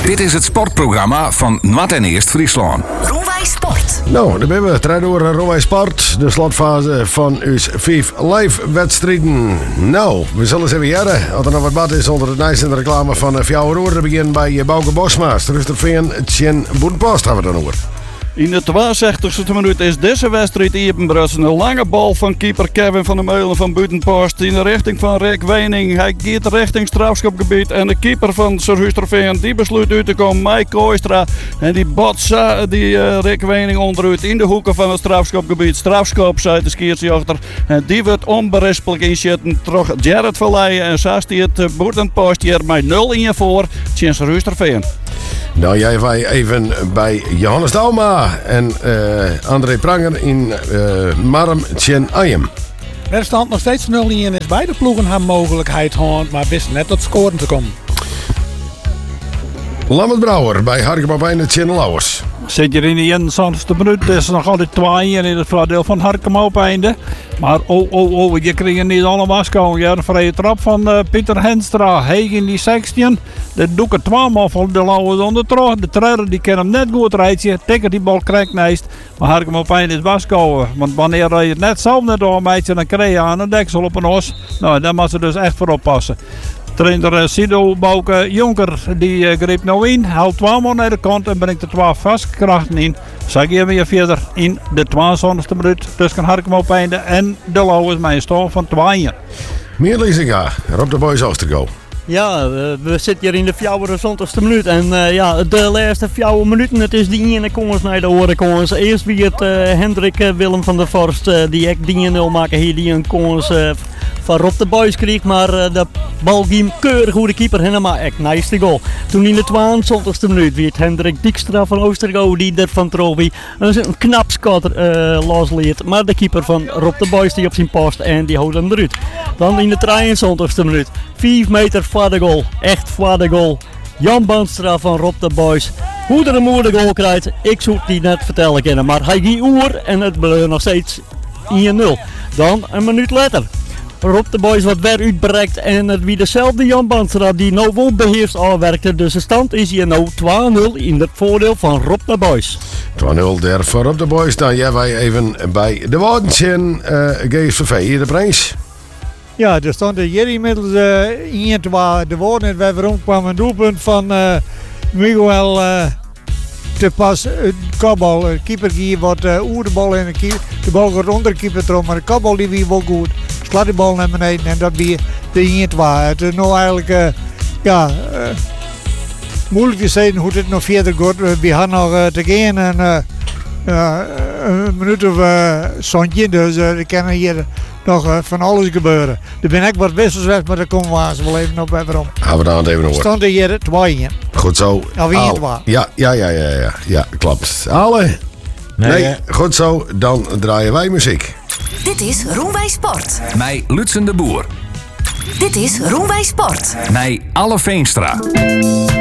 Dit is het sportprogramma van Nwat en Eerst Friesland. Roewij Sport. Nou, dan ben we. Trein door Roewij Sport. De slotfase van uw 5 live wedstrijden. Nou, we zullen eens even jaren. Als er nog wat bad is onder het nice in de reclame van Fjouweroer. We beginnen bij Bouke Bosma. Rusterveen, Tjen Boedenpost hebben we dan over. In de 62e minuut is deze wedstrijd Iepenbrus. Een lange bal van keeper Kevin van der Meulen van Buitenpost in de richting van Rick Wening. Hij gaat richting strafschopgebied en de keeper van Rusterveen die besluit uit te komen, Mike Kooistra. En die botsa die Rick Wening onderuit in de hoeken van het strafschopgebied. Strafschop, zei de skiersjochter. En die wordt onberispelijk inzetten. Terug Gerrit Verleijen en zo staat het Buitenpost hier met 0-1 voor tegen Rusterveen. Nou, jij was even bij Johannes Dauma en André Pranger in Marm Tjen Ayem. Er staat nog steeds 0-1 en is beide ploegen hebben mogelijkheid gehad, maar wisten net tot scoren te komen. Lammert Brouwer bij Harkema Tjen Lauwers. Zit je in de 71ste minuut, het is nog altijd 2-1 in het voordeel van Harkema op einde. Maar je kreeg niet allemaal komen. Ja, een vrije trap van Pieter Henstra. Heeg in die 16. Dat doe ik het 2-maal voor de Lauwers onder terug. De trailer die kan hem net goed rijden. Tikker die bal krijgt neist. Maar Harkema op einde is waskomen. Want wanneer je het net zelf net doormeet, dan krijg je aan een deksel op een os. Nou, daar moet ze dus echt voor oppassen. Trainer Sido Bouke Jonker die greep nou in, haalt 2 man naar de kant en brengt de 12 vastkrachten in. Zag je weer verder in de 22e minuut tussen Harkema op einde en de Lauwers met een stand van 2-1. Meer Liesinga, Rob de Boys Oostergo. Ja, we zitten hier in de 24e minuut en de laatste 4 minuten, het is die ene komens naar de oren komens. Eerst wie het Hendrik Willem van der Vorst, die ek die 0 maken hier, die een komens van Rob de Boys kreeg, maar de bal ging keurig goede keeper heen, maar echt nice goal. Toen in de 22e minuut wie het Hendrik Dijkstra van Oostergo, die er van Trobi een knap schot losleert, maar de keeper van Rob de Boys die op zijn post en die houdt hem eruit. Dan in de 23e minuut, 5 meter voor de goal, echt voor de goal. Jan Banstra van Rob de Boys. Hoe er een moeilijke goal krijgt, ik zou het niet net vertellen kunnen, maar hij ging oer en het bleef nog steeds 1-0. Dan een minuut later. Rob de Boys wat weer uitbereikt en het wie dezelfde Jan Banstra die nou wel beheerst aanwerkte. Dus de stand is hier nou 2-0 in het voordeel van Rob de Boys. 2-0 daar voor Rob de Boys. Dan jij wij even bij de Wadentjen GSVV hier de Prins. Ja, er stond hier inmiddels 1-2 de woorden en wij kwamen een doelpunt van Miguel te pas een kopbal. De keeper die wordt oer de bal en de bal gaat onder de keeper terug, maar de kopbal die wie wel goed. Slaat de bal naar beneden en dat weer de 1-2. Het is nou eigenlijk moeilijk te zeggen hoe het nog verder gaat. We gaan nog te gaan en een minuut of zontje, dus er kan hier nog van alles gebeuren. Er ben ik wat wissels weg, maar daar komen we wel even op even om. Gaan we daar het even over. Stond er hier 2-1. Goed zo. Of 1-2. Ja, klopt. Ale? Nee, goed zo. Dan draaien wij muziek. Dit is Roewij Sport. Mij Lutsen de Boer. Dit is Roewij Sport. Mij Alle Veenstra.